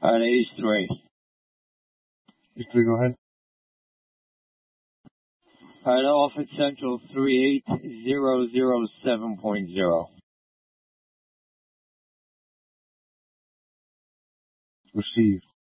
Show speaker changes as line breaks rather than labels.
Ace 3.
Ace 3, go ahead.
Office Central 38007.0.
Received.